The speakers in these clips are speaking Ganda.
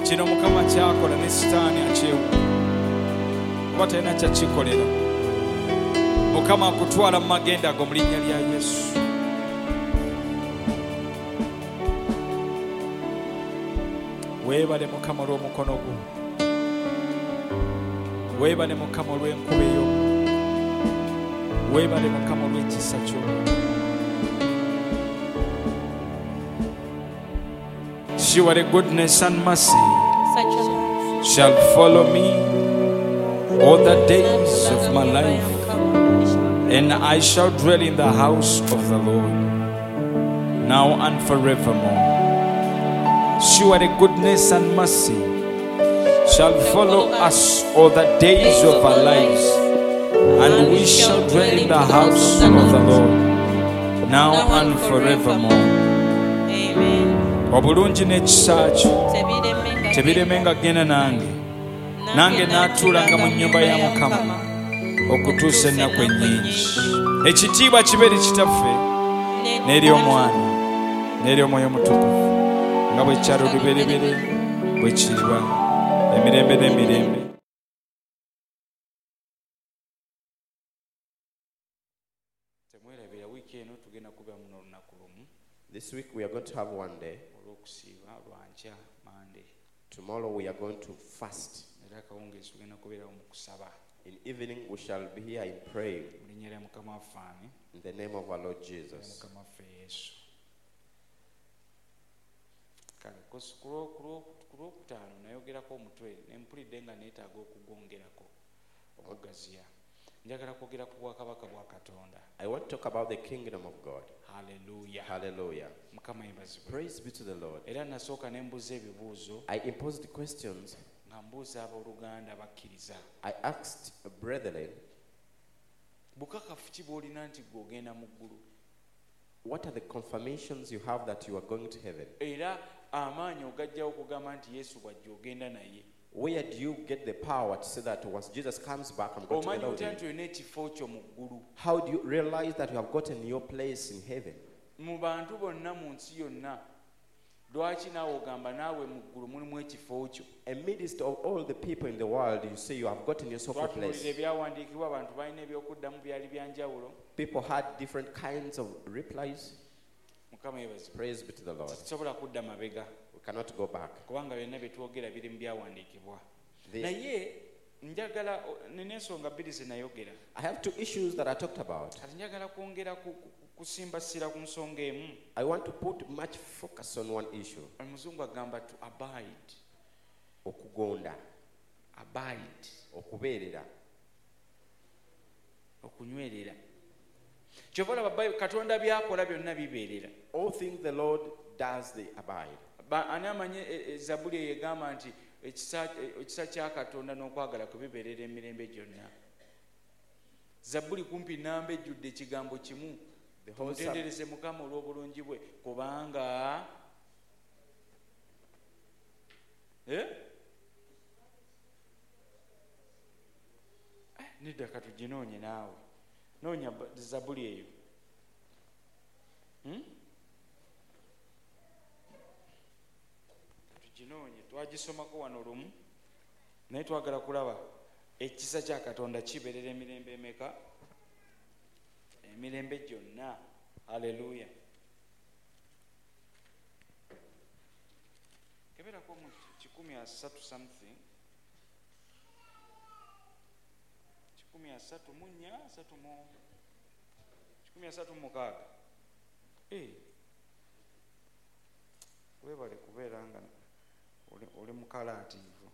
kino Mukama kyakola ne Sitaani akyewu kuba talina kyakikolera. Mukama akutwala mu magenda go mu linnya lya Yesu. Weebale Mukama olw'omukono gwo, weebale Mukama olw'enkuba eyo, weebale Mukama olw'ekisa kyo. Surely goodness and mercy shall follow me all the days of my life, and I shall dwell in the house of the Lord now and forevermore. Surely goodness and mercy shall follow us all the days of our lives, and we shall dwell in the house of the Lord now and forevermore. Amen. Obulungi n'ekisa kyo tebiremenga genda nange n'atuulanga mu nnyumba ya Mukama okutuusa ennaku ennyingi. Ekitiibwa kibe eri Kitaffe n'eri Omwana n'eri Omwoyo Omutukuvu, nga bwe kyali olubereberye bwe kiriba emirembe n'emirembe. Temwerabira wiiki eno tugenda kubeera muno olunaku lumu. This week we are going to have one day. Olw'okusiiba lwankya Monday. Tomorrow we are going to fast. Era akawungeezi tugenda kubeerawo mu kusaba. In evening we shall be here in praying. Mu linnya lya Mukama waffe Amen. In the name of our Lord Jesus. Mukama waffe Yesu. Kale ku lwokutaano nayogerako omutwe ne mpulidde nga neetaaga okugwongerako okugaziya. Njagala kwogera ku bwakabaka bwa Katonda. I want to talk about the kingdom of God. Hallelujah. Hallelujah. Mukama yebazibwe. Praise be to the Lord. Era nasooka ne mbuuza ebibuuzo I imposed questions. nga mbuuza abooluganda bakkiriza. I asked brethren, bukakafu ki bw'olina nti gw'ogenda mu ggulu? what are the confirmations you have that you are going to heaven? Era amaanyi ogajjawo okugamba nti Yesu bw'ajja ogenda naye. Where do you get the power to say that once Jesus comes back, I'm going to Omanyi get otya out? nti olina ekifo kyo mu ggulu? How do you realize that you have gotten your place in heaven? Mu bantu bonna mu nsi yonna, lwaki naawe ogamba naawe mu ggulu mulimu ekifo kyo? Amidst of all the people in the world, you say you have gotten your sofa Twatunuulira place. ebyawandiikibwa, abantu balina ebyokuddamu byali bya njawulo. People had different kinds of replies. Mukama yeebazibwe. Praise be to the Lord. Tetusobola kudda mabega We cannot go back. kubanga byonna bye twogera biri mu byawandiikibwa. The- Naye njagala nina ensonga bbiri ze nayogera. I have two issues that I talked about. Kati njagala kwongera kusimbasira ku nsonga emu. I want to put much focus on one issue. Omuzungu agamba to abide. Okugonda, Abide. okubeerera. Okunywerera. Kyova olaba Katonda byakola byonna bibeerera. All things the Lord does, they abide. Ani amanyi Zabbuli eyo egamba nti ekisa kya Katonda n'okwagala kwe bibeerera emirembe gyonna. Zabbuli kumpi nnamba ejjudde ekigambo kimu. The whole Mutendereze Mukama olw'obulungi bwe kubanga nedda katuginoonye naawe. Noonya Zabbuli eyo. Katuginoonye, twagisomako wano lumu naye twagala kulaba ekisa kya Katonda kibeerera emirembe emeka? Emirembe gyonna. Haleluya. Keberako mu 130 something. 136. Webale kubeera nga oli mukalaativu.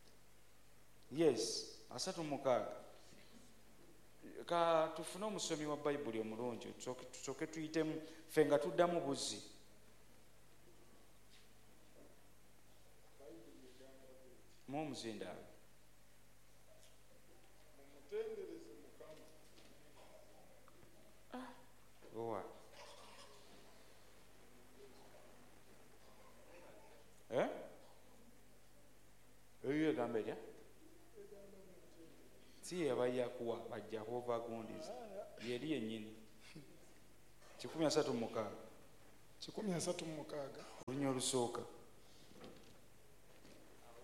Yes, 36. Ka tufune omusomi wa Bayibuli omulungi tusooke tuyitemu ffe nga tuddamu buzzi. Mu omuzindaalo. Owa. Eyo egamba erya? Si yabayakuwa bajja hova gondies. Yeri yennyini. 136. 136. Olunya olusooka.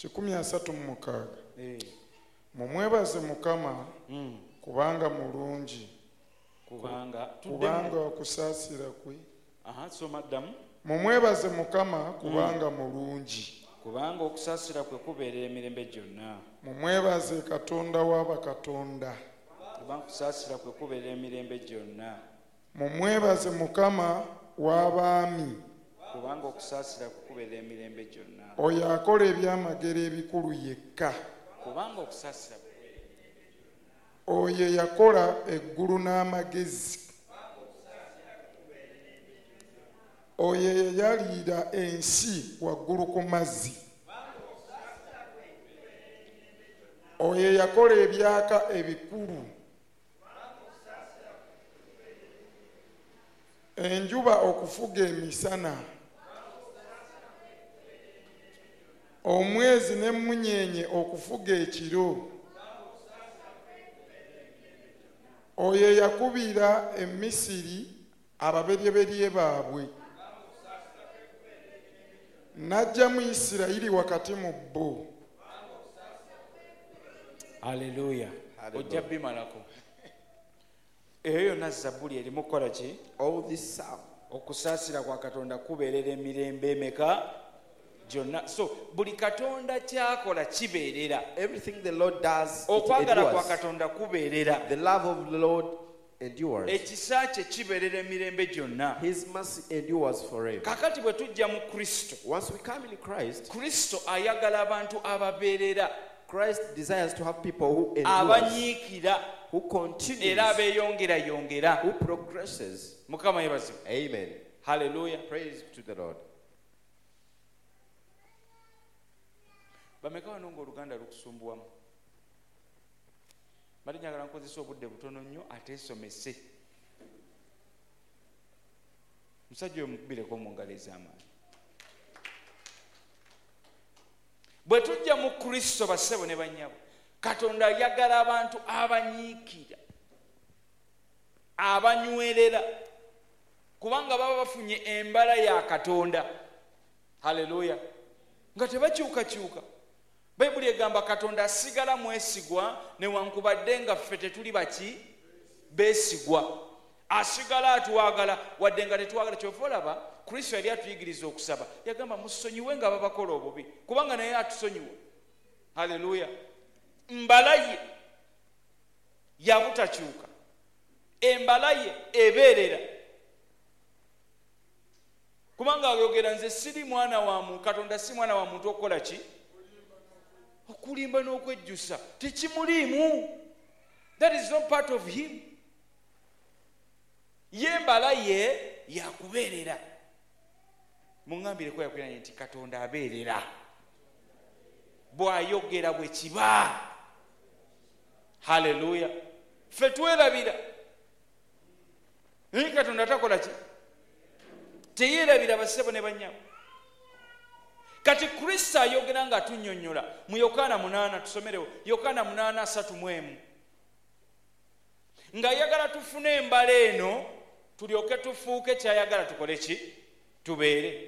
136 mumwebaze Mukama kubanga mulungi kubanga okusaasira kwe. So madam, mumwebaze Mukama kubanga mulungi kubanga okusaasira kwe kubeerera emirembe gyonna. mumwebaze Katonda w'abakatonda kubanga okusaasira kwe kubeerera emirembe gyonna. mumwebaze Mukama w'abaami kubanga okusaasira kwe kubeerera emirembe gyonna. oyo akola ebyamagero ebikulu yekka. kubanga okusaasira kwe oyo yakola eggulu n'amagezi. oyo yayaliira ensi waggulu ku mazzi. oyo yakola ebyaka ebikulu. enjuba okufuga emisana. omwezi n'emmunyeenye okufuga ekiro. oyo yakubira emisiri ababeryeberye baabwe n'ajja mu Isirayiri wakati mu bo. Haleluya. ojja bimalako eyo yonna Zabbuli erimu kukola ki? All this psalm. okusaasira kwa Katonda kubeerera emirembe emeka gyonna. So buli Katonda kyakola kibeerera. Everything the Lord does, it okwagala kwa endures. Katonda kubeerera. The love of the Lord endures. ekisa kye kibeerera emirembe gyonna. His mercy endures forever. kakati bwe tujja mu Kristo, Once we come in Christ, Kristo ayagala abantu ababeerera, Christ desires to have people who endure, abanyiikira who continues, era abeeyongerayongera. who progresses. Mukama yeebazibwe. Amen. Haleluya. Praise to the Lord. bameka wano ng'oluganda lukusumbuwamu? Bali njagala nkozesa obudde butono nnyo ateesomese. Musajja oyo mukubireko mu ngalo ez'amaanyi. bwe tujja mu Kristo bassebo ne bannyabo, Katonda ayagala abantu abanyiikira, abanywerera, kubanga baba bafunye embala ya Katonda. Haleluya. nga tebakyukakyuka. Bayibuli egamba Katonda asigala mwesigwa newankubadde nga ffe tetuli baki beesigwa. Asigala atwagala wadde nga tetwagala. Kyova olaba Kristo yali atuyigiriza okusaba, yagamba musonyiwe nga babakola obubi kubanga naye atusonyiwa. Haleluya. mbala ye yabutakyuka, embala ye ebeerera, kubanga ayogera nze siri mwana wa muntu, Katonda si mwana wa muntu okukola ki? Okulimba n'okwejjusa. Tekimuliimu. That is not part of him. Ye embala ye yakubeerera. Muŋŋambireko yakwiranye nti Katonda abeerera, bw'ayogera bwe kiba. Haleluya. Ffe twerabira naye Katonda takola ki? Teyeerabira bassebo ne bannyabo. Kati Kristo ayogera nga atunnyonnyola mu Yokaana 8, tusomerewo Yokaana 8:31, ng'ayagala tufune embala eno tulyoke tufuuke kyayagala tukole ki? Tubeere.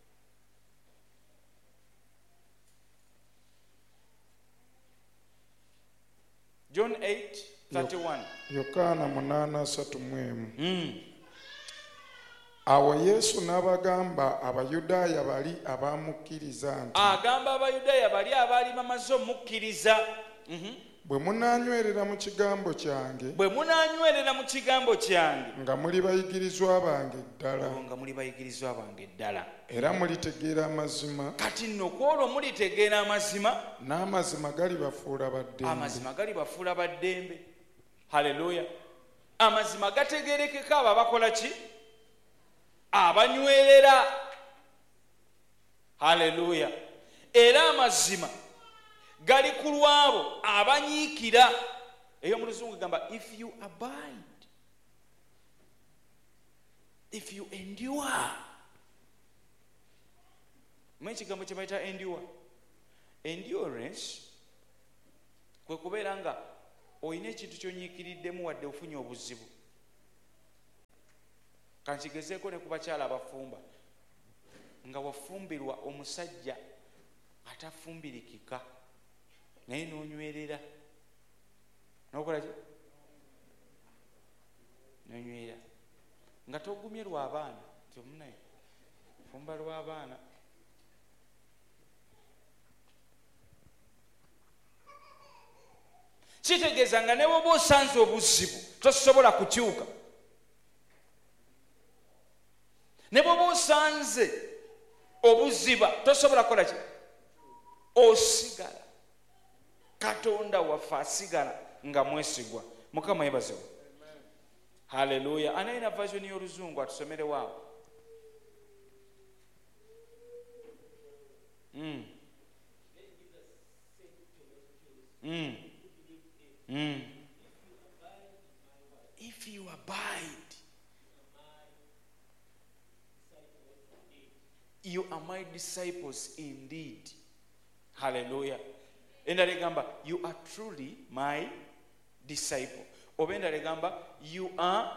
John 8:31. Yokaana 8:31. Awo Yesu n'abagamba Abayudaaya bali abaamukkiriza nti, agamba Abayudaaya bali abaali bamaze omukkiriza, bwe munaanywerera mu kigambo kyange, bwe munaanywerera mu kigambo kyange, nga muli bayigirizwa bange ddala, nga muli bayigirizwa bange ddala, era mulitegeera amazima, kati nno kwolwo mulitegeera amazima, n'amazima galibafuula baddembe. amazima galibafuula baddembe. Haleluya. Amazima gategeerekeka abo abakola ki? Abanywerera. Haleluya. Era amazima gali ku lwabo abanyiikira. Eyo mu Luzungu gamba if you abide, if you endure. Mwenye kigambo kye bayita endure. Endurance kwe kubeera nga oyina ekintu ky'onyiikiriddemu wadde ofunye obuzibu. Kankigezeeko ne ku bakyala abafumba, nga wafumbirwa omusajja atafumbirikika naye n'onywerera n'okola ki n'onywerera nga togumye lw'abaana tyomunaye fumba lw'abaana kitegeeza nga ne bwoba osanze obuzibu tosobola kukyuka, ne bwoba osanze obuziba tosobola kukola ki osigala. Katonda waffe asigala nga mwesigwa. Mukama yebaziwe. Haleluya. Anaina version y'Oluzungu atusomere waawo. If you abide, you are my disciples indeed. Hallelujah. Endala egamba you are truly my disciple. Oba endala egamba you are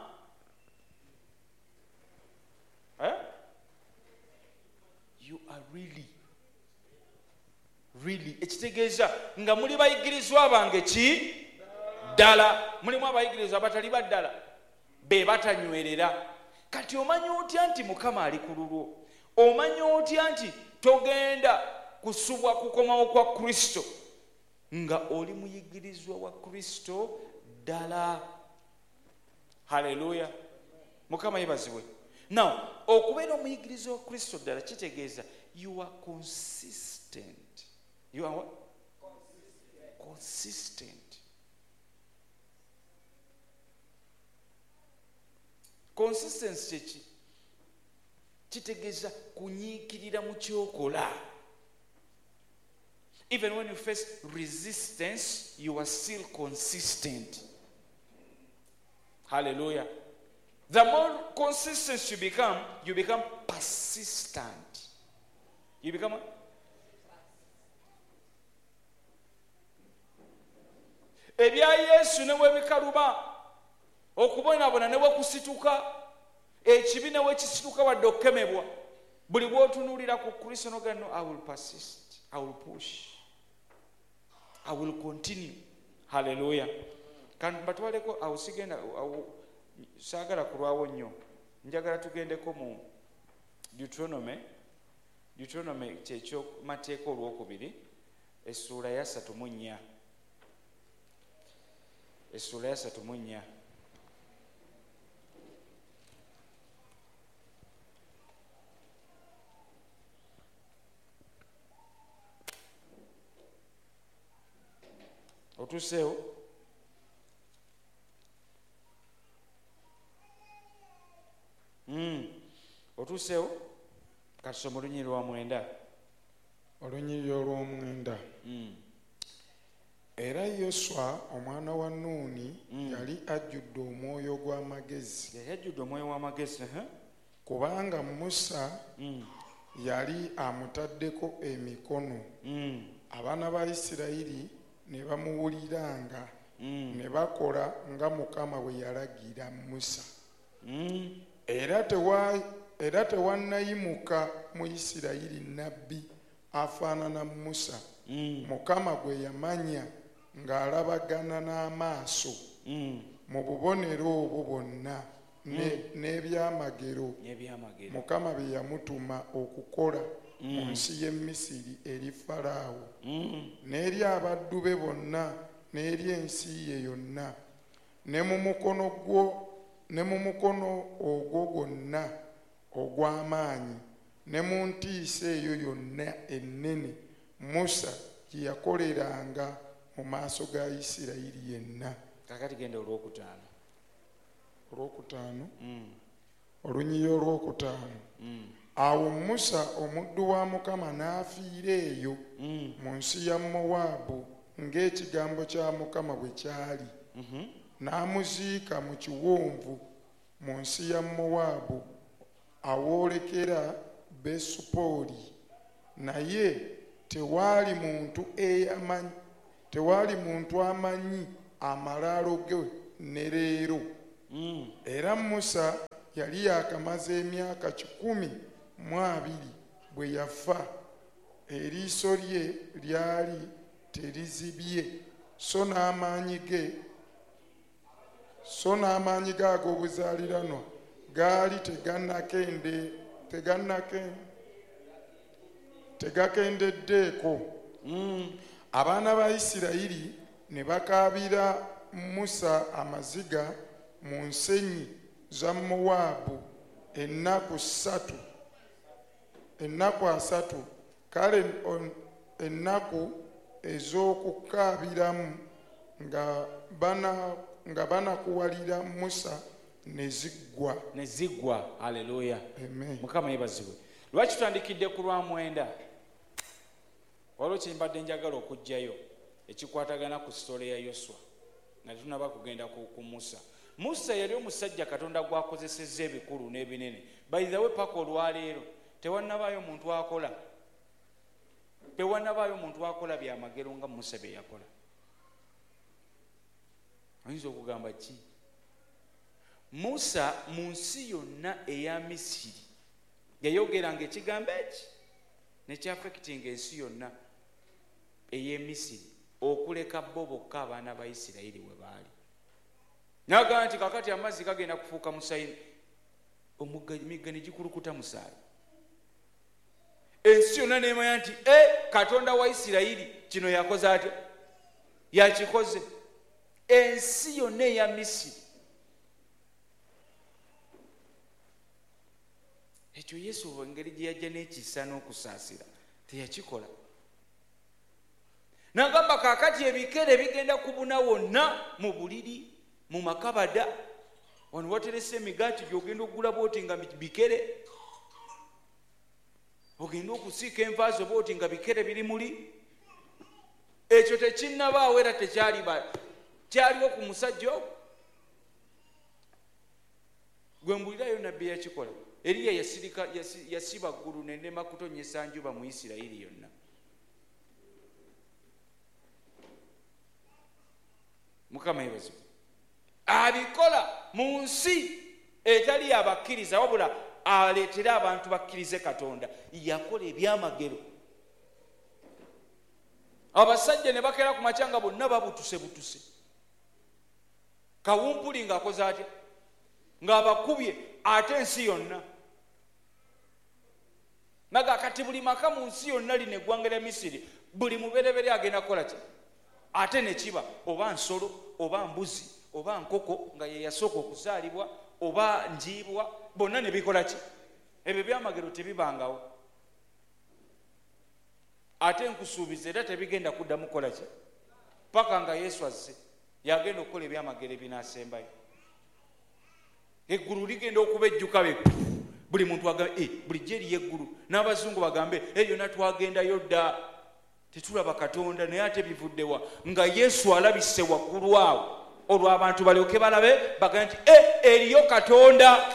you are really. Ekitegeeza nga muli bayigirizwa bange ki ddala, mulimu abayigirizwa abatali baddala be batanywerera. Kati omanyi otya nti Mukama ali ku lulwo? Omanyi otya nti togenda kusubwa kukomawo kwa Kristo nga oli muyigirizwa wa Kristo ddala? Haleluya. Mukama yebazibwe. Now okubeera omuyigirizwa wa Kristo ddala kitegeeza you are consistent. You are what? Consistent. Consistency ki? Kitegeeza kunyiikirira mu kyokola. Even when you face resistance, you are still consistent. Hallelujah. The more consistent you become persistent. You become what? Ebya Yesu ne webikaluba okubonaabona ne wekusituka ekibi ne wekisituka wadde okukemebwa, buli bw'otunuulira ku Kristo n'ogamba no, I will persist, I will push, I will continue. Hallelujah. Kandi batwaleko awo sigenda saagala kulwawo nnyo, njagala tugendeko mu Deuteronomy kyekyo mateeka olwokubiri essuula ya 34. Essuula ya 34. Otuseewo? Otuseewo? Katusoma olunyiri lwa 9. Olunyiri olw'omwenda. Era Yoswa omwana wa Nuuni yali ajjudde omwoyo gw'amagezi. Yali ajjudde omwoyo w'amagezi. Kubanga Musa yali amutaddeko emikono. Abaana ba Isirayiri ne bamuwuliranga ne bakola nga Mukama bwe yalagira Musa. Era tewannayimuka mu Isirayiri nnabbi afaanana Musa, Mukama gwe yamanya ng'alabagana n'amaaso mu bubonero obwo bwonna n'ebyamagero Mukama bye yamutuma okukola mu nsi y'e Misiri eri Falaawo n'eri abaddu be bonna n'eri ensi ye yonna, ne mu mukono ogwo gwonna ogw'amaanyi ne mu ntiisa eyo yonna ennene Musa gye yakoleranga mu maaso ga Isirayiri yenna. Kakati genda olwokutaano. Olunyiri olwokutaano. Awo Musa omuddu wa Mukama n'afiira eyo mu nsi ya Mowaabu ng'ekigambo kya Mukama bwe kyali, n'amuziika mu kiwonvu mu nsi ya Mowaabu awoolekera Besupooli, naye tewaali muntu amanyi amalaalo ge ne leero. Era Musa yali yakamaze emyaka 12 bwe yafa, eriiso lye lyali terizibye, so n'amaanyi ge ag'obuzaaliranwa gaali tegakendeddeeko. Abaana ba Isirayiri ne bakaabira Musa amaziga mu nsenyi za Mowaabu ennaku asatu. Kale ennaku ez'okukaabiramu nga banakuwalira Musa ne ziggwa. Haleluya. Amen. Mukama yebazibwe. Lwaki tutandikidde ku Lwamwenda? Waliwo kye mbadde njagala okujjayo ekikwatagana ku sitole ya Yoswa nga tunaba kugenda ku Musa. Musa yali omusajja Katonda gwakozesezza ebikulu n'ebinene. By the way, paka olwaleero tewannabaayo muntu akola byamagero nga Musa bye yakola. Oyinza okugamba ki? Musa mu nsi yonna eya Misiri yayogeranga ekigambo eki nekyafekitinga ensi yonna ey'e Misiri okuleka bo bokka abaana ba Isirayiri we baali. N'agamba nti kakati amazzi gagenda kufuuka musayini, emigga ne gikulukuta musaayi. Ensi yonna neemanya nti Katonda wa Isirayiri kino yakoze atya? Yakikoze. Ensi yonna eya Misiri. Ekyo Yesu engeri gye yajja n'ekisa n'okusaasira teyakikola. N'agamba kaakati ebikere bigenda kubuna wonna mu buliri, mu makabada. Wano waterese emigaati gy'ogenda okugula bwoti nga bikere. Ogenda okusiika envaazo bwoti nga bikere biri muli. Ekyo tekinnabaawo era kyaliwo ku musajja ogwo. Gwe mbulirayo nabbi yakikola. Eriya yasiba ggulu n'enema kutonyesa njuba mu Isirayiri yonna. Mukama yebazibwe. Abikola mu nsi etali abakkiriza wabula aleetera abantu bakkirize Katonda. Yakola ebyamagero. Abasajja ne bakera ku macanga bonna babutuse. Kawumpuli ng'akoze atya? Ng'abakubye ate ensi yonna. Naga kati buli maka mu nsi yonna lino eggwanga lya Misiri buli muberebere agenda kukola ki? Ate ne kiba oba nsolo oba mbuzi oba nkoko nga ye yasooka okuzaalibwa oba njiibwa bonna ne bikola ki? Ebyo byamagero tebibangawo. Ate nkusuubiza era tebigenda kuddamu kukola ki? Paka nga Yesu azze yagenda okukola ebyamagero ebinaasembayo. Eggulu ligenda okuba ejjuka be. Buli muntu agambe bulijjo eriyo eggulu. N'abazungu bagambe yonna twagendayo dda tetulaba Katonda, naye ate bivuddewa nga Yesu alabise waggulu awo olwo abantu balyoke balabe bagambe nti eriyo Katonda.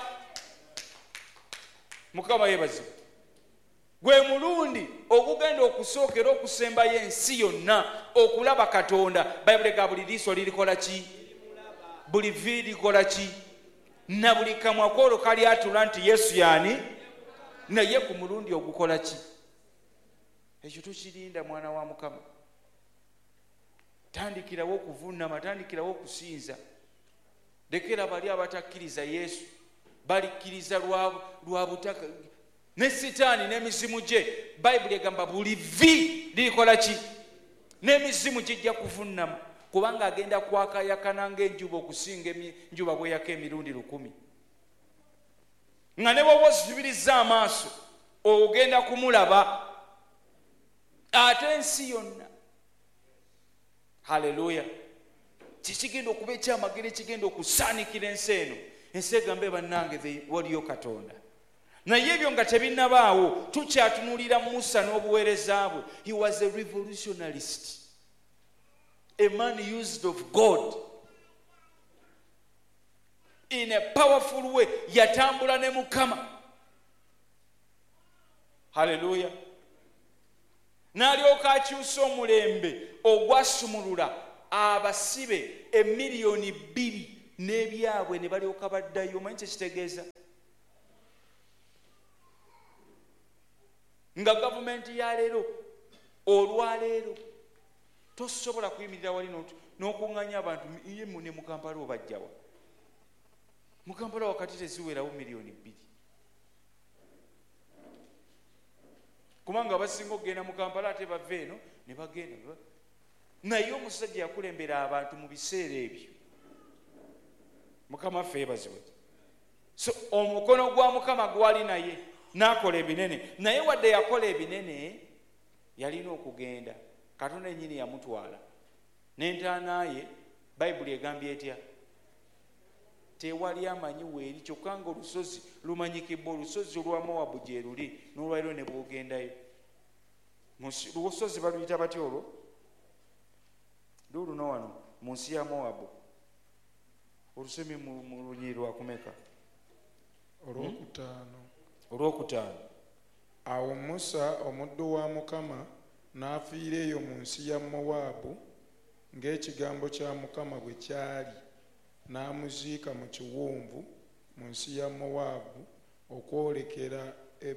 Mukama yebazibwe. Gwe mulundi ogugenda okusookera okusembayo ensi yonna okulaba Katonda. Bayibuli ga buli liiso lirikola ki? Buli vi likola ki? Na buli kamwa koolo kali atula nti Yesu yaani? Naye ku mulundi ogukola ki? Ekyo tukirinda mwana wa Mukama. Tandikirawo okuvuunama, tandikirawo okusinza. Lekera bali abatakkiriza Yesu balikkiriza lwa butaka. Ne Sitaani n'emizimu gye Bayibuli egamba buli vi lirikola ki? N'emizimu gijja kuvuunama. Kubanga agenda kwakayakana ng'enjuba okusinga enjuba bweyaka emirundi 1,000. Nga ne bw'oba ozibiriza amaaso ogenda kumulaba ate ensi yonna. Haleluya. Kikigenda okuba ekyamagero ekigenda okusaanikira ensi eno. Ensi egambe bannange waliyo Katonda. Naye ebyo nga tebinnabaawo tukyatunuulira Musa n'obuweereza bwe. He was a revolutionarist. A man used of God in a powerful way. Yatambula ne Mukama. Hallelujah. N'alyoka akyusa omulembe ogwasumulula abasibe 2,000,000 n'ebyabwe ne balyoka baddayo. Omanyi kye kitegeeza? Nga gavumenti ya leero olwaleero tosobola kuyimirira wali n'okuŋŋanya abantu ye ne mu Kampala obajjawa. Mu Kampala wakati teziwerawo miliyoni 2. Kubanga abasinga okugenda mu Kampala ate bava eno ne bagenda. Naye omusajja yakulembera abantu mu biseera ebyo. Mukama ffe yeebazibwe. So omukono gwa Mukama gwali naye n'akola ebinene. Naye wadde yakola ebinene yalina okugenda. Katonda yennyini yamutwala. N'entaana ye Bayibuli egambye etya? Tewali amanyi weeri kyokka nga olusozi lumanyikibwa, olusozi olwa Mowabu gye luli, n'olwaliro ne bw'ogendayo. Olusozi baluyita batya olwo? Luno wano mu nsi ya Mowabu. Olusemi mu lunyiri lwa kumeka? Olwokutaano. Awo Musa omuddu wa Mukama n'afiira eyo mu nsi ya Mowabu ng'ekigambo kya Mukama bwe kyali, n'amuziika mu kiwonvu mu nsi ya Mowabu okwolekera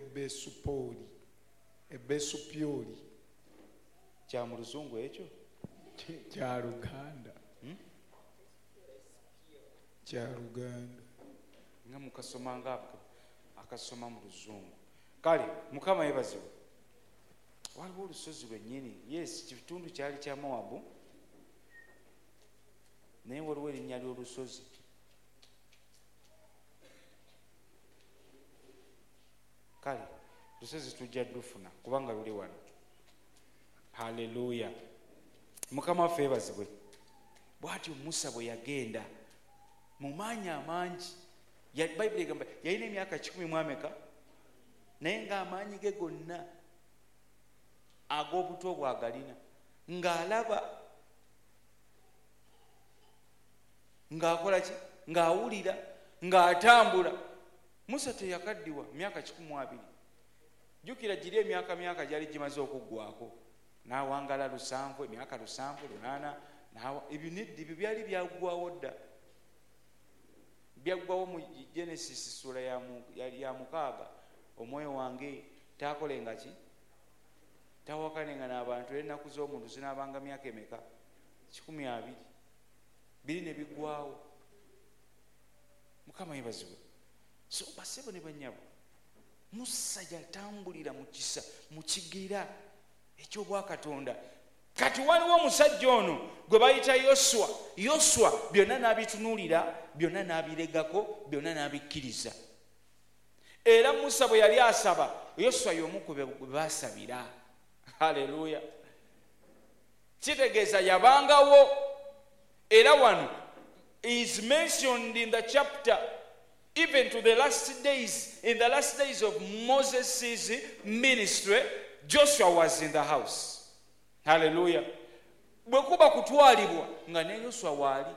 Ebesupyoli. Kya mu Luzungu ekyo? Kya Luganda. Kya Luganda. Nga mukasoma nga akasoma mu Luzungu. Kale Mukama yeebazibwe. Waliwo olusozi lwennyini, yes, kitundu kyali kya Mowabu, naye waliwo erinnya ly'olusozi. Kale lusozi tujja dufuna kubanga luli wano. Haleluya. Mukama waffe yeebazibwe. Bw'atyo Musa bwe yagenda mu maanyi amangi. Bayibuli egamba yalina emyaka 10 mu ameka, naye ng'amaanyi ge gonna ag'obuto bwagalina, ng'alaba, ng'akola ki, ng'awulira, ng'atambula. Musa teyakaddiwa myaka 12. Jjukira giri emyaka gyali gimaze okuggwako, n'awangala 7, emyaka 7, 8, ebyo nedda ebyo byali byaggwawo dda. Byaggwawo mu Genesis sura ya 6. Omwoyo wange taakolenga ki? Tawakanenga n'abantu era ennaku z'omuntu zinaabanga myaka emeka? 12. Biri ne biggwawo. Mukama yeebazibwe. So basebo ne bannyabo, Musa yatambulira mu kisa, mu kigera eky'obwakatonda. Kati waliwo omusajja ono gwe bayita Yoswa byonna n'abitunuulira, byonna n'abiregako, byonna n'abikkiriza. Era Musa bwe yali asaba, Yoswa y'omu ku be baasabira. Haleluya. Kitegeeza yabangawo. Era wano is mentioned in the chapter even to the last days. In the last days of Moses' ministry, Joshua was in the house. Hallelujah. Bwe kuba kutwalibwa nga ne Yoswa waali.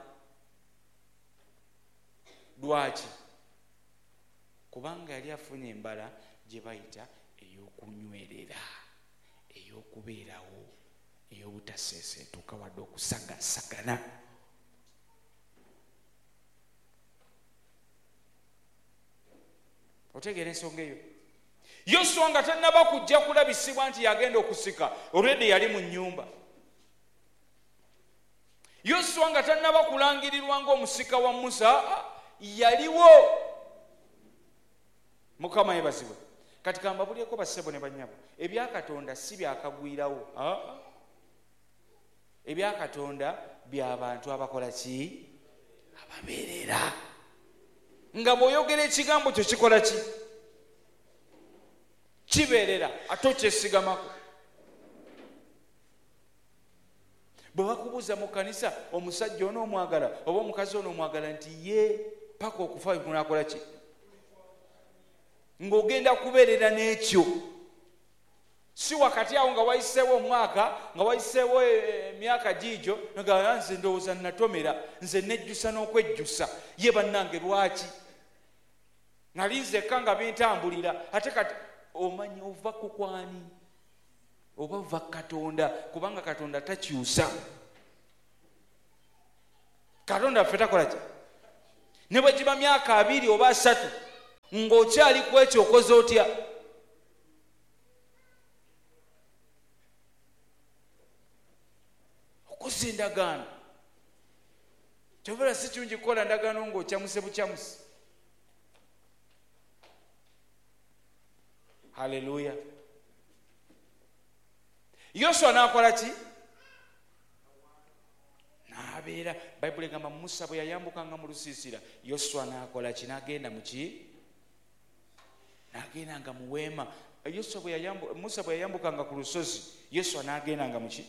Lwaki? Kubanga yali afunye embala gye bayita ey'okunywerera, ey'okubeerawo, ey'obutaseeseetuka wadde okusagasagana. Otegeera ensonga eyo? Yoswa nga tannaba kujja kulabisibwa nti yagenda okusika, already yali mu nnyumba. Yoswa nga tannaba kulangirirwa ng'omusika wa Musa, yaliwo. Mukama yeebazibwe. Kati kambabulyeko bassebo ne bannyabo, ebya Katonda si byakagwirawo. Ebya Katonda by'abantu abakola ki? Ababeerera. Nga bw'oyogera ekigambo kyo kikola ki? Kibeerera, ate okyesigamako. Bwe bakubuuza mu kanisa omusajja ono omwagala oba omukazi ono omwagala nti ye paka okufa kunaakola ki? Ng'ogenda kubeerera n'ekyo. Si wakati awo nga wayiseewo omwaka, nga wayiseewo emyaka giigyo, nga nze ndowooza natomera, nze nejjusa n'okwejjusa. Ye bannange lwaki? Nali nzekka nga bintambulira, ate kati omanyi ova ku kwani? Oba ova Katonda, kubanga Katonda takyusa. Katonda ffe takola ki? Ne bwe giba myaka 2 oba 3 ng'okyali ku ekyo okoze otya? si ndagaano. Kyobera si kirungi kukola ndagaano ng'okyamuse bukyamuse. Haleluya. Yoswa n'akola ki? N'abeera, Bayibuli egamba Musa bwe yayambukanga mu lusiisira, Yoswa n'akola ki? N'agenda mu ki? N'agendanga mu weema. Musa bwe yayambukanga ku lusozi, Yoswa n'agendanga mu ki?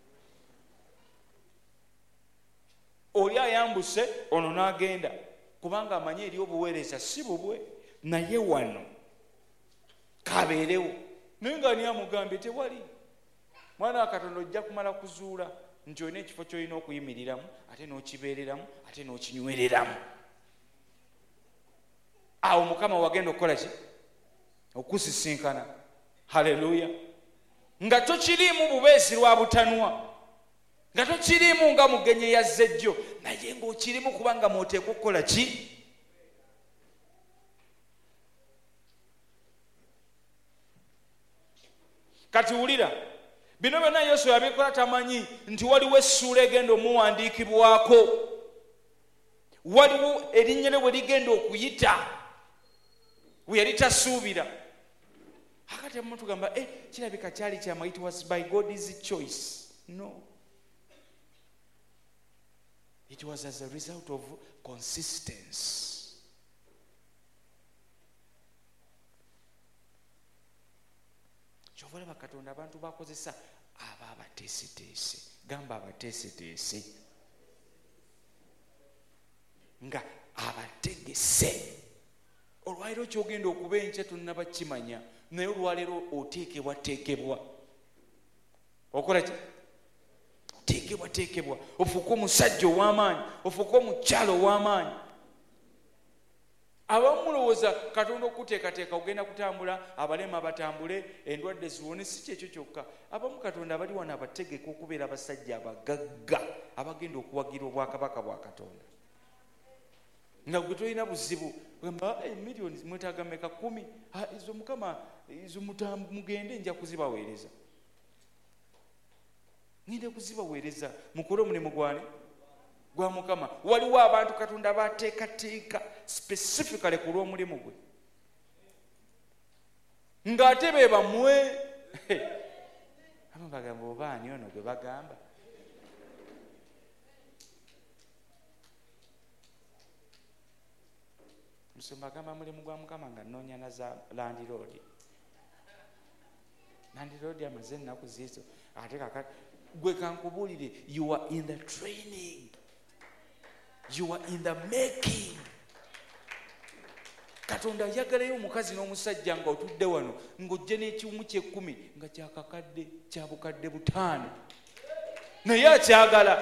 Oli ayambuse, ono n'agenda, kubanga amanyi eri obuweereza si bubwe, naye wano kabeerewo. Naye nga ani amugambye tewali. Mwana wa Katonda ojja kumala kuzuula nti olina ekifo ky'olina okuyimiriramu, ate n'okibeereramu, ate n'okinywereramu. Awo Mukama wagenda okukola ki? Okusisinkana. Haleluya. Nga tokiriimu bubeezi lwa butanwa, nga tokiriimu nga mugenyi yazze ejjo, naye ng'okirimu kubanga mw'oteekwa okukola ki? Kati wulira, bino byonna Yoswa yabikola tamanyi nti waliwo essuula egenda omuwandiikibwako, waliwo erinnya lye bwe ligenda okuyita we yali tasuubira. Akati abamu tugamba kirabika kyali kyama, it was by God's choice. No, it was as a result of consistency. Kyova olaba Katonda abantu bakozesa aba abateeseteese, gamba abateeseteese, nga abategese. Olwaleero kyogenda okuba enkya tonnaba kimanya, naye olwaleero oteekebwateekebwa. Okola ki? Oteekebwateekebwa, ofuuke omusajja ow'amaanyi, ofuuke omukyalo ow'amaanyi. Abamu mulowooza Katonda okuteekateeka ogenda kutambula, abalema batambule, endwadde ziwone. Si kyekyo kyokka. Abamu Katonda abali wano abategeka okubeera abasajja abagagga abagenda okuwagira obwakabaka bwa Katonda. Nga gwe tolina buzibu, gamba miliyoni mwetaaga meka 10, izo Mukama izo mugende nja kuzibaweereza. Ngende kuzibaweereza mukole omulimu gwani gwa Mukama. Waliwo abantu Katonda bateekateeka specifically ku lw'omulimu gwe, ng'ate be bamwe abamu bagamba oba ani ono gwe bagamba. Musumba agamba mulimu gwa Mukama nga nnoonya na za landiroodi. Landiroodi amaze ennaku ziizo, ate kakati gwe kankubuulire, you are in the training, you are in the making. Katonda yagalayo omukazi n'omusajja nga otudde wano ng'ojje n'ekiwumu kye10 nga kyakakadde kya bukadde 5, naye akyagala.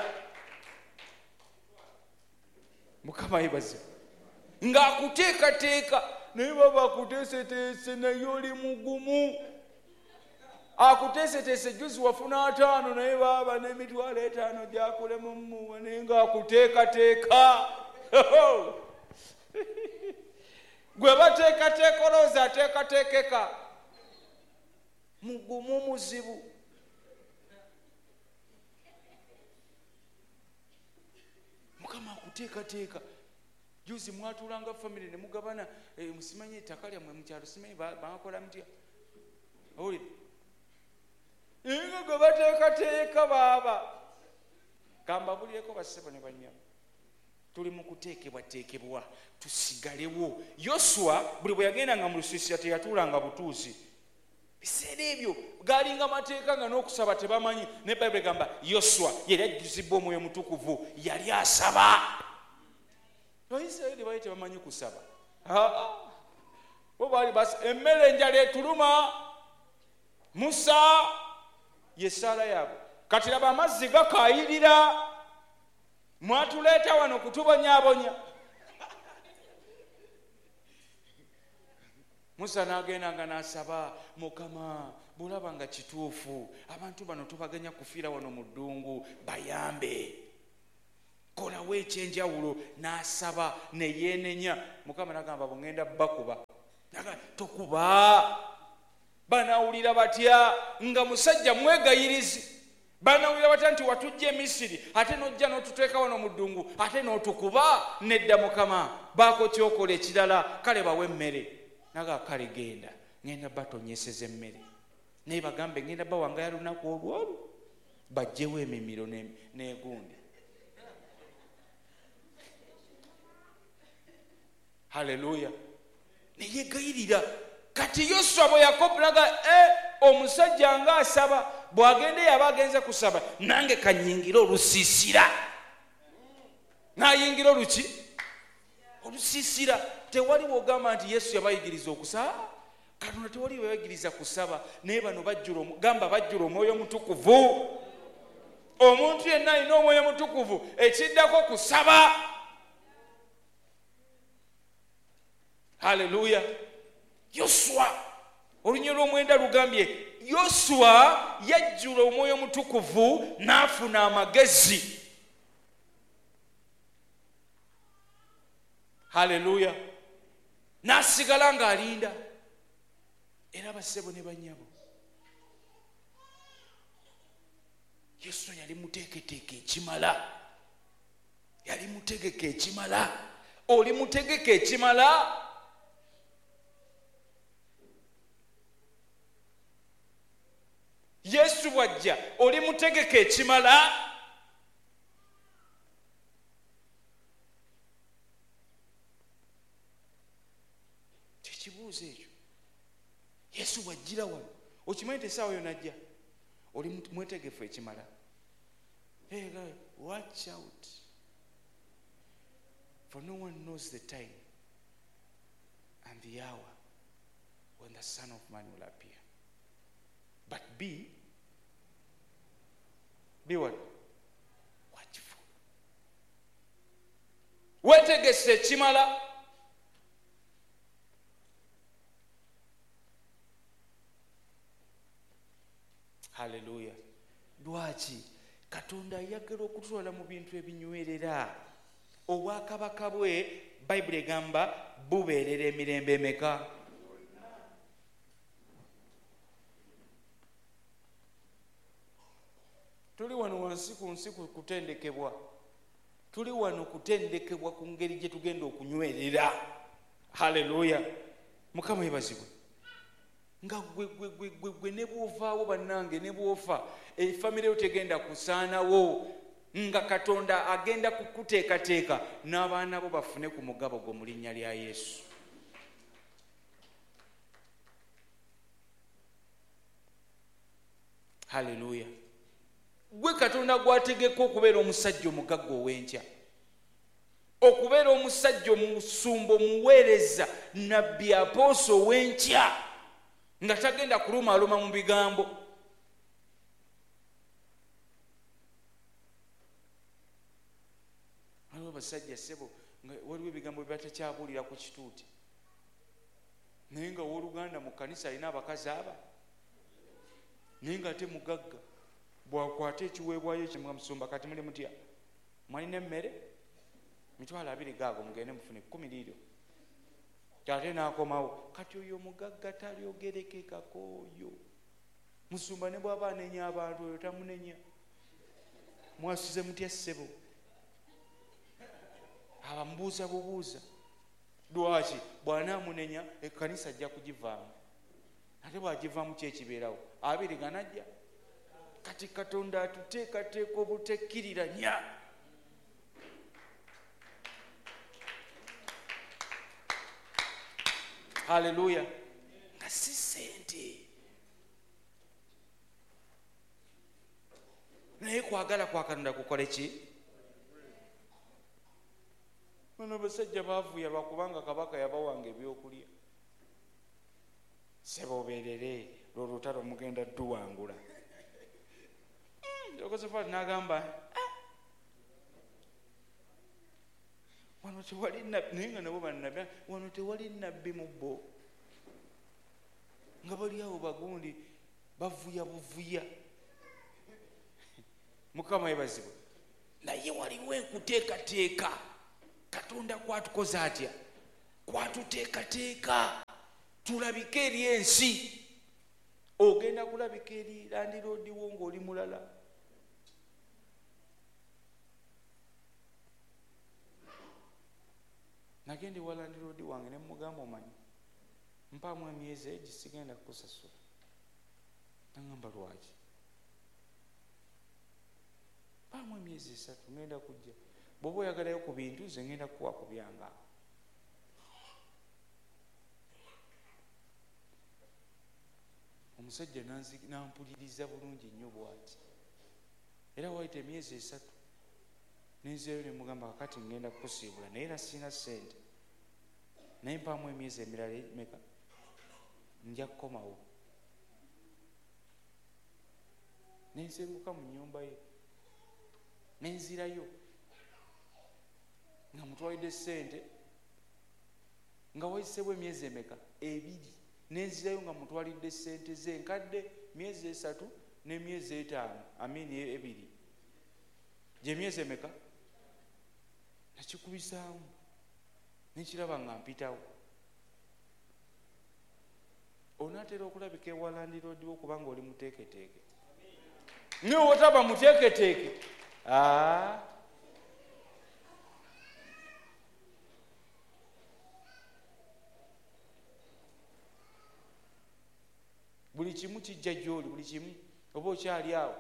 Mukama yebaze. Ng'akuteekateeka naye baba akuteeseteese, naye oli mugumu. Akuteeseteese juzi wafuna 5 naye baba n'emitwalo 5 gyakulemu mmuwa, naye ng'akuteekateeka. Gwe bateekateeka olowooza ateekateekeka, mugumu muzibu. Mukama akuteekateeka. Juzi mwatulanga family ne mugabana musimanyi ettaka lyammwe mu kyalo, simanyi bakola mutya? Owulire? Nga gwe bateekateeka baaba. Kambabulireko bassebo ne bannyabo. Tuli mu kuteekebwateekebwa, tusigalewo. Yoswa buli bwe yagendanga mu lusiisira teyatuulanga butuuzi. Biseera ebyo galinga mateeka nga n'okusaba tebamanyi. Ne Bayibuli egamba Yoswa yali ajjuzibbwa Omwoyo Mutukuvu, yali asaba. Abayisirayiri baali tebamanyi kusaba. Bo baali basi emmere enjala etuluma. Musa yesaala yaabwe. Kati laba amazzi gakaayirira, mwatuleeta wano kutubonyaabonya. Musa n'agendanga n'asaba, Mukama bulaba nga kituufu, abantu bano tubaganya kufiira wano mu ddungu, bayambe, kolawo ekyenjawulo. N'asaba ne yeenenya. Mukama n'agamba bw'ŋŋenda bakuba. Tokuba. Banaawulira batya nga musajja mwegayirizi. banawulira batya nti watujja e Misiri ate n'ojja n'otuteeka wano mu ddungu ate n'otukuba? Nedda Mukama, baako kyokola ekirala, kale bawe emmere. Naga kale genda, ngenda batonyeseza emmere. Naye bagambe ngenda bawangaya lunaku olwolu, bajjewo emimiro n'egundi. Haleluya. Neyegayirira. Kati Yoswa bwe yakopulaga omusajja nga asaba, bw'agende yaba agenze kusaba, nange kanyingira olusiisira. N'ayingira oluki? Olusiisira. Tewali wogamba nti Yesu yabayigiriza okusaba. Katonda tewali bayigiriza kusaba. Naye bano gamba bajjula Omwoyo Mutukuvu. Omuntu yenna alina Omwoyo Mutukuvu, ekiddako kusaba. Haleluya. Yoswa olunya lw'omwenda lugambye Yoswa yajjula Omwoyo Mutukuvu n'afuna amagezi. Haleluya. N'asigala ng'alinda. Era bassebo ne bannyabo, Yoswa yali muteeketeeke ekimala. Yali mutegeke ekimala. Oli mutegeke ekimala? Yesu bwajja oli mutegeke ekimala? Kyekibuuzo ekyo. Yesu bwajjira wano okimanyi nti essaawa yonna ajja oli mwetegefu ekimala? Hey guys, watch out, for no one knows the time and the hour when the Son of Man will appear. But be what? Watchful. Wetegese ekimala. Haleluya. Lwaki? Katonda ayagala okutwala mu bintu ebinywerera. Obwakabaka bwe Bayibuli egamba bubeerera emirembe emeka? Tuli wano wansi ku nsi kutendekebwa. Tuli wano kutendekebwa ku ngeri gye tugenda okunywerera. Haleluya. Mukama yebazibwe. Nga gwe ne bw'ovaawo bannange, ne bw'ofa efamire yo tegenda kusaanawo, nga Katonda agenda kukuteekateeka n'abaana bo bafune ku mugabo gwo mu linnya lya Yesu. Haleluya. Gwe Katonda gwategeka okubeera omusajja omugagga ow'enkya, okubeera omusajja omusumba, omuweereza, nabbi, apooso ow'enkya, nga tagenda kulumaaluma mu bigambo. Waliwo basajja ssebo nga waliwo ebigambo bye batakyabuulira ku kituuti, naye nga w'oluganda mu kkanisa alina abakazi aba, naye nga ate mugagga. Bwakwata ekiweebwayo ekyo musumba, kati muli mutya? Mwalina emmere? Mitwalo 2 gaago mugende mufune 10 liiryo. Ate n'akomawo. Kati oyo mugagga talyogerekekako oyo. Musumba ne bw'aba anenya abantu oyo tamunenya. Mwasuze mutya ssebo? Abamubuuza bubuuza. Lwaki? Bw'anaamunenya ekkanisa ajja kugivaamu. Ate bw'agivaamu ki ekibeerawo? 2 ganajja. Kati Katonda atuteekateeka obutekkiriranya. Haleluya. Nga si ssente, naye kwagala kwa Katonda kukole ki? Bano basajja baavuya lwakubanga kabaka yabawanga ebyokulya. Seboberere lw'olutalo mugenda tuwangula. Josephat n'agamba wano tewali nabbi, naye nga nabo bannabbi, wano tewali nabbi mu bo, nga bali awo bagundi bavuya buvuya. Mukama yebazibwe. Naye waliwo enkuteekateeka. Katonda kwatukoza atya? Kwatuteekateeka tulabike eri ensi. Ogenda kulabika eri landiroodi wo ng'oli mulala. nagenda ewalandiroodi wange ne mugamba omanyi mpaamu emyezi egi sigenda kukusasula. Nagamba lwaki? Mpaamu emyezi 3 ngenda kujja, bw'oba oyagalayo ku bintu nze ngenda kukuwa ku byange. Omusajja nampuliriza bulungi nnyo bw'ati, era wayita emyezi 3 nenzeeyo ne mugamba kakati ngenda kukusiibula naye era sina ssente, naye mpaamu emyezi emirala meka nja kukomawo. Nensenguka mu nnyumba ye nenzirayo nga mutwalidde ssente, nga wayiseewo emyezi emeka 2, nenzirayo nga mutwalidde ssente ze nkadde myezi 3 n'emyezi 5 2 gye myezi emeka. Nakikubisaamu nekiraba nga mpitawo. Onaatera okulabika ewalandiroodiwo kubanga oli muteeketeeke. Naye wotaba muteeketeeke, buli kimu kijja gy'oli, buli kimu oba okyali awo.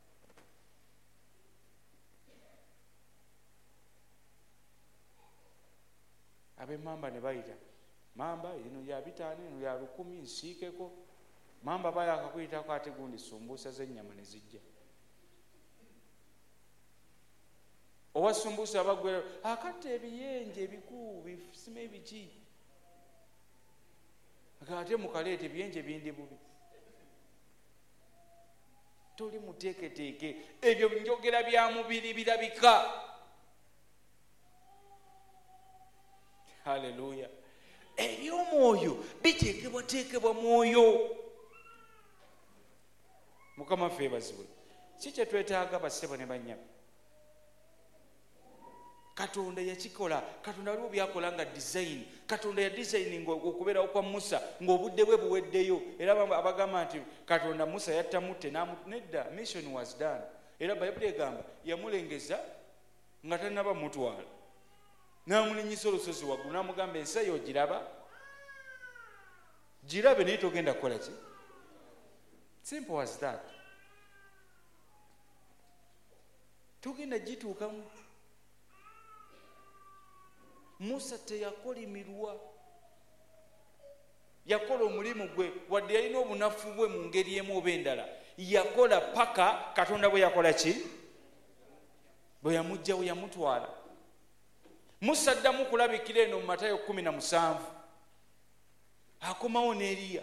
Ab'emmamba ne bayita, mamba eno ya 5, eno ya 10, nsiikeko. Mamba bayakakuyitako ate gundi sumbuusa z'ennyama ne zijja. Owa sumbuusa abagwera akatta ebiyenje ebikuu bisima ebiki, ate mukaleeta ebiyenje bindi bubi. Toli muteeketeeke, ebyo njogera bya mubiri birabika. Haleluya. Eby'omwoyo biteekebwateekebwa mwoyo. Mukama ffe bazibwe. Si kye twetaaga bassebo ne bannyabo. Katonda yakikola. Katonda waliwo byakola nga design. Katonda ya designing okubeerawo kwa Musa ng'obudde bwe buweddeyo. Era abagamba nti Katonda Musa yattamutte nedda, mission was done. Era Bayibuli egamba yamulengeza nga tannaba mutwala. N'amulinyisa olusozi waggulu n'amugamba ensi eyo ogiraba? Girabe naye togenda kukola ki? Simple as that. Togenda gituukamu. Musa teyakolimirwa, yakola omulimu gwe wadde yalina obunafu bwe mu ngeri emu oba endala. Yakola paka Katonda bwe yakola ki? Bwe yamugjawo yamutwala. Musa addamu kulabikira eno mu Matayo 17. Akomawo ne Eriya.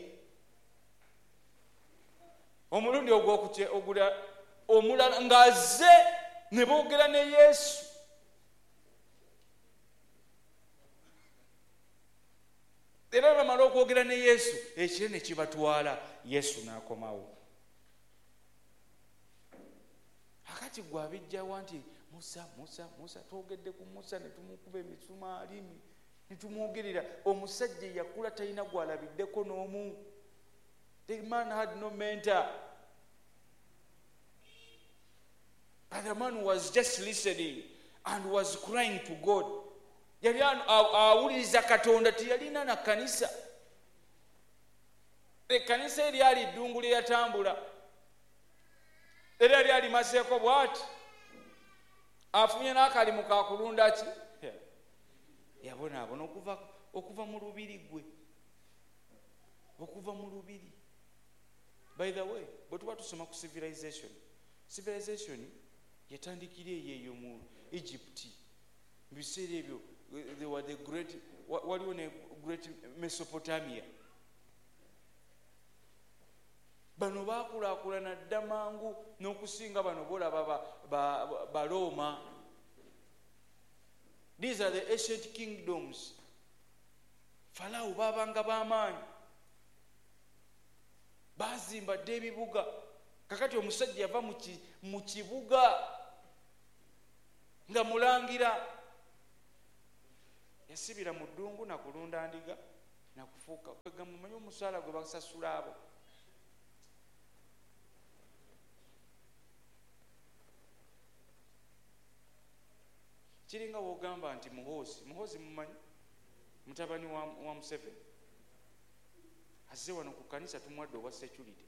Omulundi ogula omulala ng'azze ne boogera ne Yesu. Era bamala okwogera ne Yesu, ekire ne kibatwala, Yesu n'akomawo. Akati gwe abijjawa nti Musa twogedde ku Musa ne tumukuba emisumaali ne tumwogerera. Omusajja yakula talina gwalabiddeko n'omu. The man had no mentor. But the man was just listening and was crying to God. Yali awuliriza Katonda, tiyalina na kanisa. Ekkanisa eryali ddungu lye yatambula. Era lyali maseeko bw'ati. Afunye n'akalimu ka kulunda ki? Yabonaabona okuva mu lubiri gwe. Okuva mu lubiri. By the way, bwe tuba tusoma ku civilization yatandikira eyo mu Egypt. Mu biseera ebyo they were the great, waliwo ne great Mesopotamia. Bano baakulaakulana dda mangu n'okusinga bano bolaba ba Roma. These are the ancient kingdoms. Farao babanga b'amaanyi. Bazimba dde ebibuga. Kakati omusajja yava mu kibuga nga mulangira. Yasibira mu ddungu na kulunda ndiga na kufuuka. Kwega mumanyi omusaala gwe basasula abo. Kiringa wogamba nti muhoozi mumanyi mutabani wa Museveni azze wano ku kanisa tumwadde obwa security.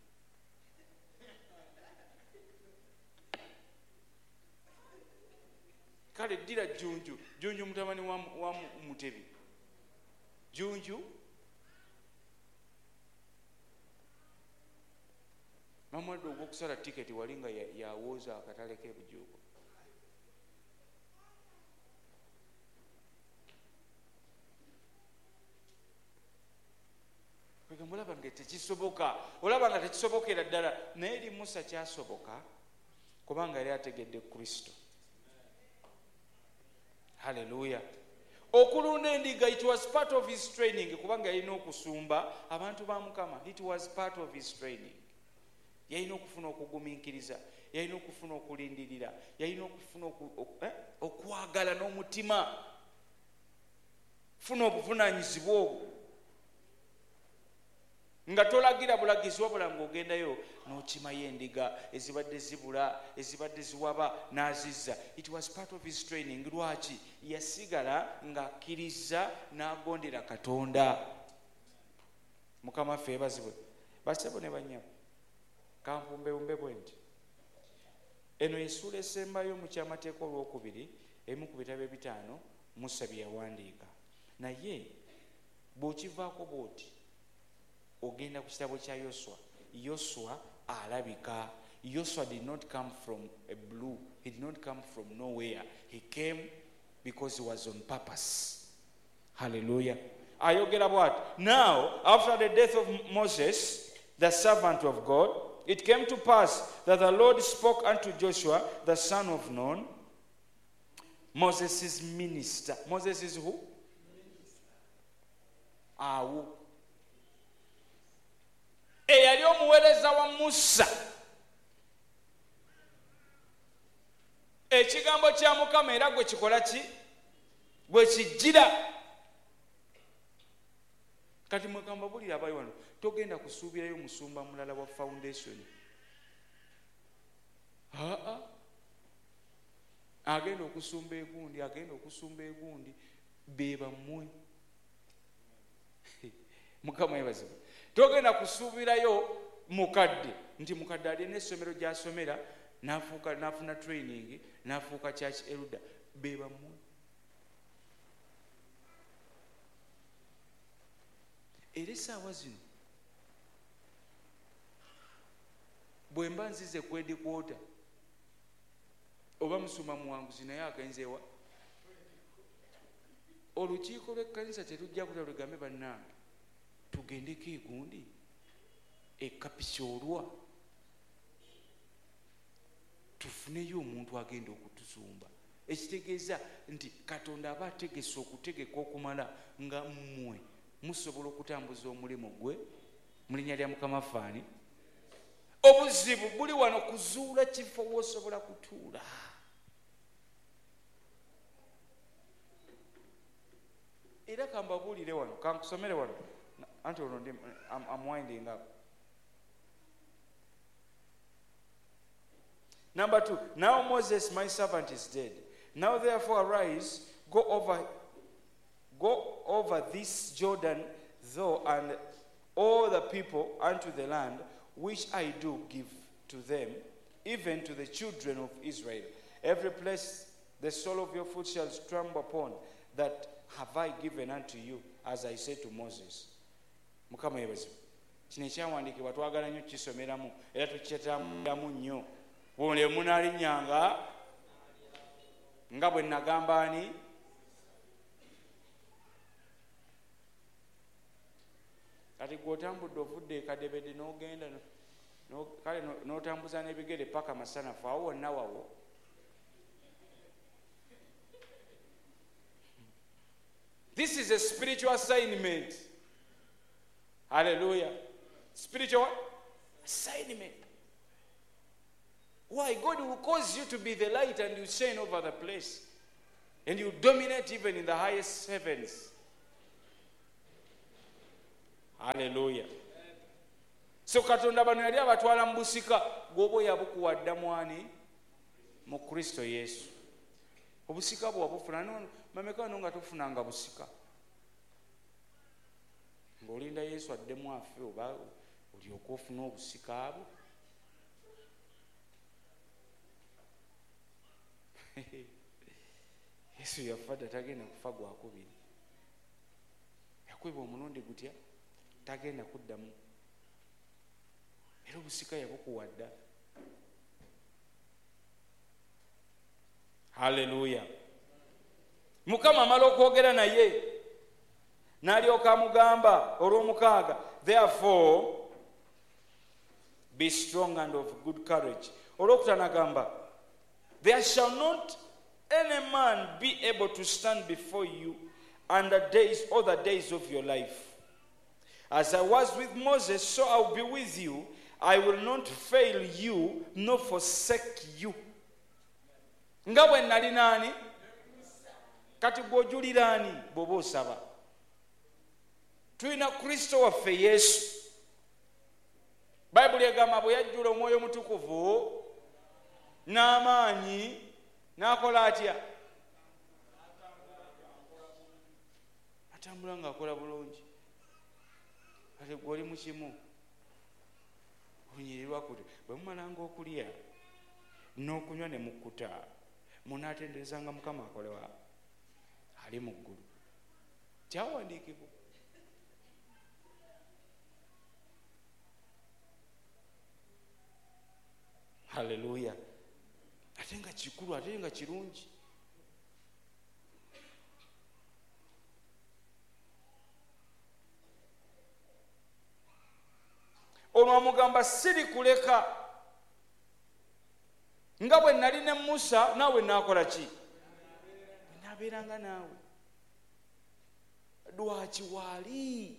Kale ddira Junju mutabani wa Mutebi. Junju mamwadde ogw'okusala tiketi wali nga yawooza akatale k'ebujuuko. Olaba nga tekisoboka, olaba nga tekisobokera ddala, naye eri Musa kyasoboka kubanga yali ategedde Kristo. Haleluya. Okulunda endiga, it was part of his training kubanga yalina okusumba abantu ba Mukama. It was part of his training. Yalina okufuna okugumiikiriza, yalina okufuna okulindirira, yalina okufuna okwagala n'omutima, funa obuvunaanyizibwa obwo nga tolagira bulagizi wabula ng'ogendayo n'okimayo endiga ezibadde zibula, ezibadde ziwaba n'azizza. It was part of his training. Lwaki? Yasigala ng'akkiriza n'agondera Katonda. Mukama ffe ebazibwe basebo ne bannyabo kanfumbewumbe bwe nti eno essuula esembayo mu kyamateeka olwokubiri emu ku bitabo ebitaano Musa bye yawandiika, naye bw'okivaako bw'oti ogenda ku kitabo kya Yoswa alabika. Yoswa did not come from a blue. He did not come from nowhere. He came because he was on purpose. Hallelujah. Ayogera bw'ati. Now, after the death of Moses, the servant of God, it came to pass that the Lord spoke unto Joshua, the son of Nun, Moses' minister. Moses is who? Awu. Eyali omuweereza wa Musa. Ekigambo kya Mukama era gwe kikola ki? Gwe kijjira. Kati mwekamba bulira abayi wano togenda kusuubirayo musumba mulala wa foundation. Agenda okusumba egundi beba mmwe. Mukama yebazibu. Togenda kusuubirayo mukadde nti mukadde alina essomero gy'asomera n'afuna training n'afuuka church elder. Beba mmwe. Era essaawa zino bwe mba nzize kwedikwota oba musuma muwanguzi naye agenzeewa olukiiko lw'ekkanisa terujja kuta lugambe bannange tugendeko egundi ekapisoolwa tufuneyo omuntu agenda okutusumba. Ekitegeeza nti Katonda aba ategese okutegeka okumala nga mmwe musobola okutambuza omulimu gwe mu linnya lya Mukama faani. Obuzibu buli wano kuzuula kifo w'osobola kutuula. Era kambabuulire wano kankusomere wano anti ono ndi I'm winding up. Number 2, now Moses my servant is dead. Now therefore arise, go over this Jordan, thou and all the people unto the land which I do give to them, even to the children of Israel. Every place the sole of your foot shall trample upon, that have I given unto you, as I said to Moses. Mukama yebazibu. Kino ekyawandiikibwa twagala nnyo kisomeramu era tukyetambulamu nnyo. Bw'ole munaalinnyanga nga bwe nagamba ani? Kati gw'otambudde ovudde ekadebede n'ogenda kale n'otambuza n'ebigere paka masanafu awo wonna wawo. This is a spiritual assignment. Hallelujah. Spiritual assignment. Why? God will cause you to be the light and you shine over the place. And you dominate even in the highest heavens. Hallelujah. So Katonda bano yali abatwala mu busika gwoba yabukuwadda mwani mu Kristo Yesu. Obusika bwabufuna mameka nga tufunanga busika. ng'olinda Yesu addemu afe oba olyoka ofuna obusika abo. Yesu yafa dda tagenda kufa gwakubiri. Yakuba omulundi gutya tagenda kuddamu. Era obusika yabukuwa dda. Haleluya. Mukama amala okwogera naye n'alyoka amugamba olw'omukaaga, therefore be strong and of good courage. Olwokutaano agamba, there shall not any man be able to stand before you all the days of your life. As I was with Moses, so I will be with you. I will not fail you nor forsake you. Nga bwe nali nani? Kati gw'ojuliraani bw'oba osaba. Tulina Kristo waffe Yesu. Bayibuli egamba bwe yajjula Omwoyo Mutukuvu n'amaanyi n'akola atya? Atambula ng'akola bulungi. Kati gw'oli mu kimu onyirirwa kuti bwe mumalanga okulya n'okunywa ne mukkuta munaatenderezanga Mukama akolewa ali mu ggulu. Kyawandiikibwa. Haleluya. Ate nga kikulu, ate nga kirungi. Ono amugamba siri kuleka. Nga bwe nali ne Musa naawe naakola ki? Naabeeranga naawe. Lwaki waali?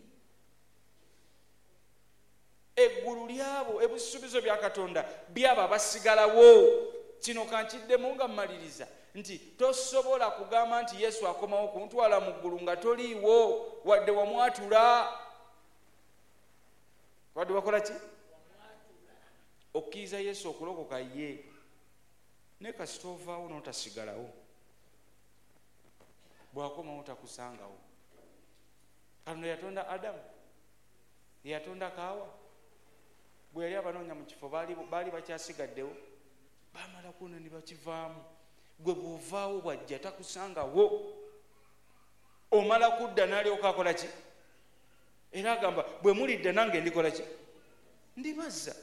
Eggulu lyabo ebisuubizo bya Katonda byabo abasigalawo. Kino kankiddemu nga mmaliriza nti tosobola kugamba nti Yesu akomawo kuntwala mu ggulu nga toliiwo wadde wamwatula. Wadde wakola ki? Okkiriza Yesu okulokoka ye. Ne kasita ovaawo n'otasigalawo. Bw'akomawo takusangawo. Kano yatonda Adamu, yatonda Kaawa. Bwe yali abanoonya mu kifo baali bakyasigaddewo. Bamala kuno ne bakivaamu. Gwe bw'ovaawo bw'ajja takusangawo. Omala kudda n'alyoka akola ki? Era agamba bwe mulidde nange ndikola ki? Ndibazza.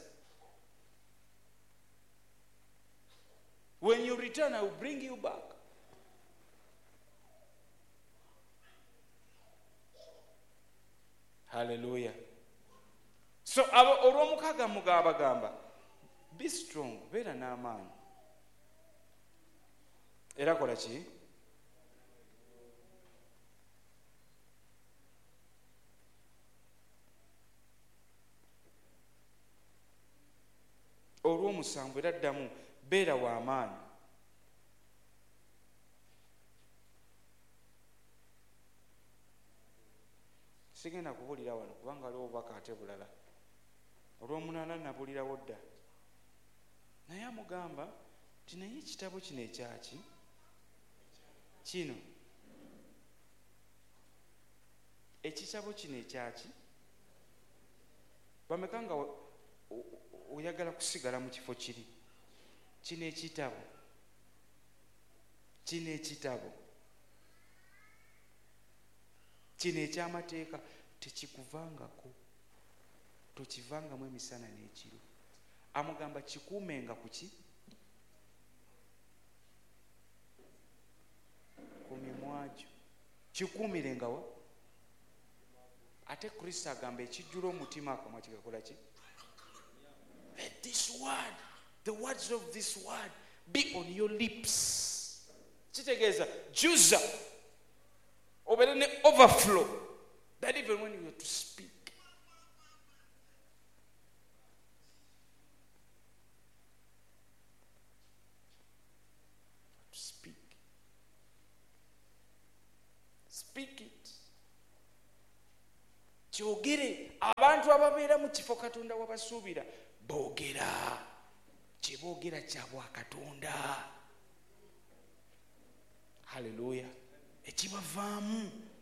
When you return, I will bring you back. Hallelujah. So olw'omukaaga mugamba be strong, beera n'amaanyi. Era kola ki? Olw'omusanvu era ddamu beera w'amaanyi. Sigenda kubulira wano kubanga waliwo obubaka ate bulala. Olw'omunaana nabulirawo dda. Naye amugamba nti naye ekitabo kino ekyaki? Kino. Ekitabo kino ekyaki? Bameka nga oyagala kusigala mu kifo kiri? Kino ekitabo. Kino ekitabo. Kino eky'amateeka tekikuvangako. Tokivangamu emisana n'ekiro. Amugamba kikuumenga ku ki? Ku mimwa gyo. Kikuumirenga wa? Ate Kristo agamba ekijjula omutima akamwa kigakola ki? Let this word, the words of this word be on your lips. Kitegeeza juza obeere ne overflow that even when you are to speak. Speak it. Kyogere. Abantu ababeera mu kifo Katonda wabasuubira boogera. Kye boogera kya bwa Katonda. Haleluya. Ekibavaamu